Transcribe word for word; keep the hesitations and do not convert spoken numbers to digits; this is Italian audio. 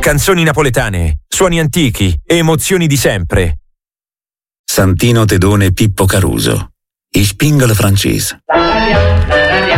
Canzoni napoletane, suoni antichi e emozioni di sempre. Santino Tedone Pippo Caruso. Ich bin francese.